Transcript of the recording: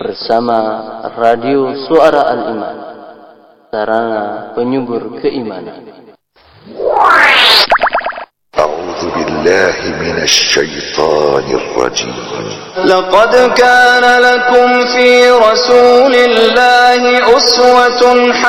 bersama Radio Suara Al-Iman, sarana penyubur keimanan. أعوذ بالله من الشيطان الرجيم. لقد كان لكم في رسول الله أسوة